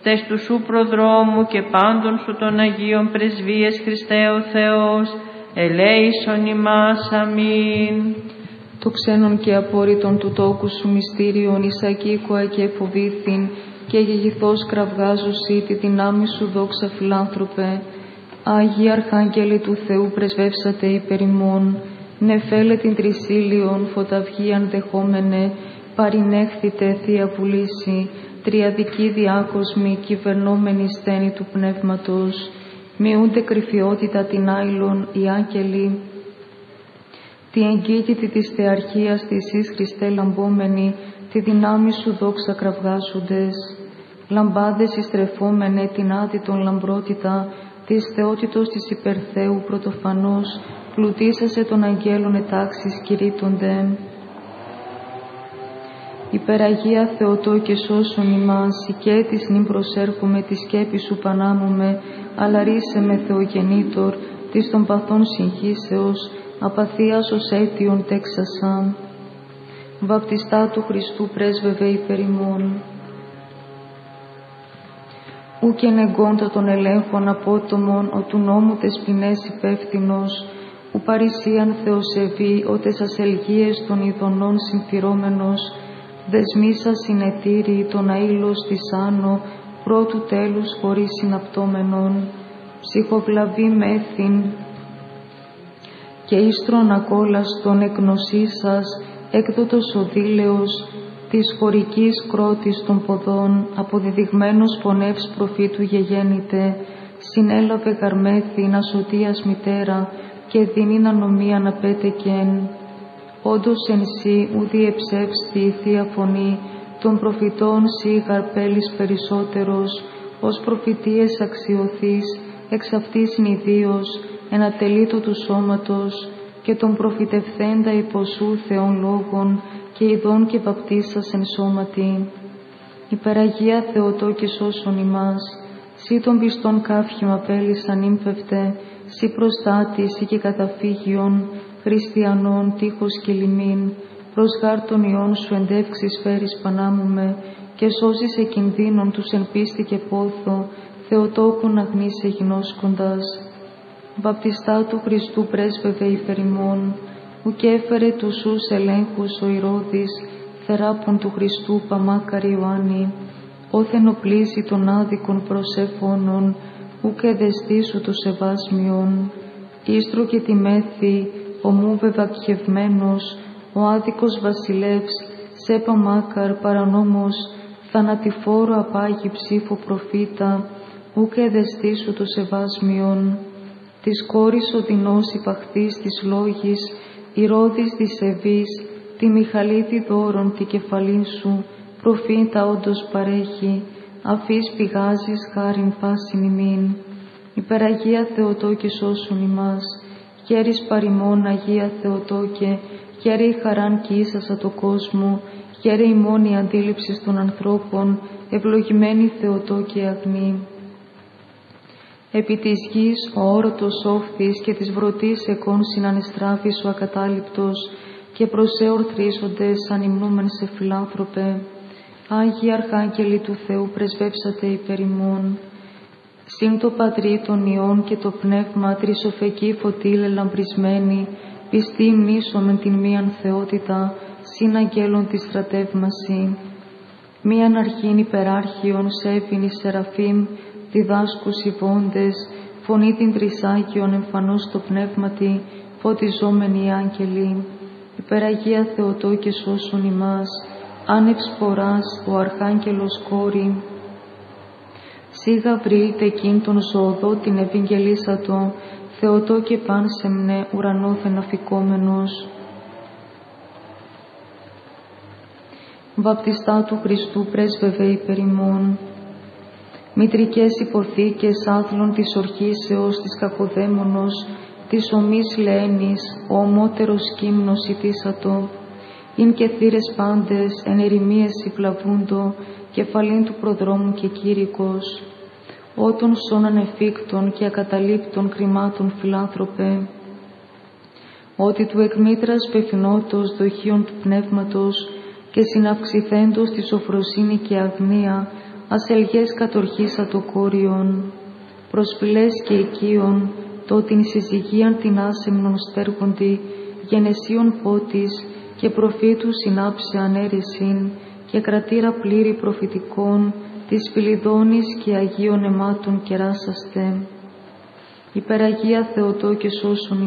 τες του σου προδρόμου και πάντων σου των Αγίων πρεσβείες Χριστέ ο Θεός, ελέησον ημάς. Αμήν. Το ξένον και απόρριτον του τόκου σου μυστήριον, εις ακήκοα και φοβήθην, και γεγηθώς κραυγάζουσι τη δυνάμει σου δόξα φιλάνθρωπε. Άγιοι Αρχάγγελοι του Θεού πρεσβεύσατε υπερ ημών, νεφέλε την τρισήλιον φωταυγίαν δεχόμενε, παρηνέχθητε Θεία Βουλήσι, τριαδική διάκοσμη κυβερνόμενη στένη του Πνεύματος, μειούνται κρυφιότητα την άειλον οι άγγελοι, τη εγκύτητη της θεαρχίας της εις Χριστέ λαμπόμενη, τη δυνάμει σου δόξα κραυγάζοντες. Λαμπάδες ειστρεφόμενε την άδειτον λαμπρότητα, της θεότητος της υπερθέου πρωτοφανώς, πλουτίσασε των αγγέλων ετάξεις κηρύττονται. Υπεραγία Θεοτό και σώσον ημάς, οικέτης νυν προσέρχομαι, τη σκέπη σου πανάμουμε, αλλά ρίσε με Θεογεννήτωρ, της των παθών συγχύσεως, απαθίας ως αίτιον τέξασα. Βαπτιστά του Χριστού πρέσβευε υπερ ημών. Ούκ ενεγκόντα των ελέγχων απότομων, ο του νόμου τες ποινές υπεύθυνος, ου παρησίαν Θεοσεβή, ο τες ασελγίες των ειδονών συμφυρώμενος, δεσμίσα συνετήρη τον αήλος της άνω, πρώτου τέλους χωρίς συναπτώμενον, ψυχοβλαβή μέθην και ίστρον ακόλαστον εκνοσίσας, έκδοτος ο δίλεος της χωρικής κρότης των ποδών, αποδεδειγμένος φωνεύς προφήτου γεγέννητε, συνέλαβε γαρμέθην ασωτίας μητέρα και δίνειν ανομίαν απέτεκεν. Όντως εν σύ ουδή εψεύστη η Θεία Φωνή των προφητών σύ γαρπέλης περισσότερος, ως προφητείες αξιωθείς, εξ αυτής νηδίως, εν ατελείτω του σώματος, και τον προφητευθέντα υποσού Θεών λόγων, και ειδών και βαπτίσας εν σώματι. Υπεραγία Θεοτό και σώσον ημάς, σύ των πιστών κάφημα πέλησαν ύμφευτε, σύ προστάτης, σύ και καταφύγιον, χριστιανών τείχος και λιμήν, προς χάρτων ιών σου εντεύξεις φέρεις πανάμουμε, και σώσεις σε κινδύνων τους εν πίστη και πόθο, Θεοτόκον αγνήσε γινώσκοντας. Βαπτιστά του Χριστού πρέσβευε υπερ ημών, ουκ έφερε τους σους ελέγχους ο Ηρώδης, θεράπων του Χριστού παμάκαρη Ιωάννη, όθεν οπλίσει των άδικων προσεφώνων, ουκ εδεστήσου το σεβάσμιον. Ίστρο και τη μέθη, ομού βεβακχευμένος, ο άδικος βασιλεύς, σε παμάκαρ παρανόμος, θανατηφόρο απάγει ψήφο προφήτα, ουκ εδεστήσου το σεβάσμιον. Της κόρης οδυνός υπαχθής της λόγης, Ηρώδης της Ευής, τη Μιχαλίδη δώρον τη κεφαλήν σου, προφήτα όντως παρέχει, αφής πηγάζεις χάριν πάσιν ημίν. Υπεραγία Θεοτό και σώσον ημάς, χέρις παρημών Αγία Θεοτόκε, χαίρε η χαράν κι ίσασα το κόσμο, χαίρε η μόνη αντίληψη των ανθρώπων, ευλογημένη Θεοτό και αγνή. Επί της γης ο όρωτος όφθης και της βρωτής εκών συνανεστράφης ο ακατάληπτος, και προσεορθρίζοντες ανυμνούμεν σε φιλάνθρωπε. Άγιοι Αρχάγγελοι του Θεού πρεσβεύσατε υπερ ημών. Συν το Πατρί των Υιών και το Πνεύμα τρισοφεκή φωτίλε λαμπρισμένη, πιστή μίσομεν την μίαν θεότητα, συν αγγέλων τη στρατεύμαση. Μίαν αρχήν υπεράρχιον σέβην Σεραφείμ, διδάσκους υπόντες, φωνή την τρισάγιον εμφανώς το πνεύματι, φωτιζόμενοι οι άγγελοι. Υπεραγία Θεοτό και σώσον ημάς, άνευ σποράς ο Αρχάγγελος κόρη. Σύ Γαβριήλ τεκείν τον ζωοδό την ευηγγελίσατο, Θεοτό και πάνσεμνε ουρανόθεν αφικόμενος. Βαπτιστά του Χριστού πρέσβευε υπερ ημών. Μητρικές υποθήκες άθλων της ορχήσεως της κακοδαίμονος, της ομής λαένης, ο ομότερος κύμνος ητήσατο, ειν και θύρες πάντες, εν ερημίες υπλαβούντο, κεφαλήν του προδρόμου και κήρυκος, ότων σών ανεφίκτων και ακαταλείπτων κρυμάτων φιλάνθρωπε, ότι του εκμήτρας πεφινότος δοχείων του πνεύματος και συναυξηθέντος τη σοφροσύνη και αγνία, ασελγές κατορχήσα το κόριον, προσφυλές και οικείων, το την συζυγίαν την άσεμνον στέργοντι, γενεσίων πότης και προφήτου συνάψε ανέρεσιν, και κρατήρα πλήρη προφητικών, της Φιλιδώνης και Αγίων αιμάτων κεράσαστε. Υπεραγία Θεοτό και σώσον